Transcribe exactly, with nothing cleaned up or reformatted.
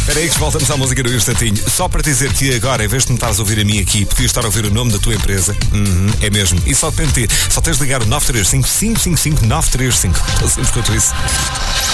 Espera aí que voltamos à música do instantinho. Só para dizer que agora, em vez de me estares a ouvir a mim aqui, podias estar a ouvir o nome da tua empresa. Uhum, é mesmo. E só depende de ti. Só tens de ligar o nove três cinco, cinco cinco cinco, nove três cinco. Tão simples quanto isso.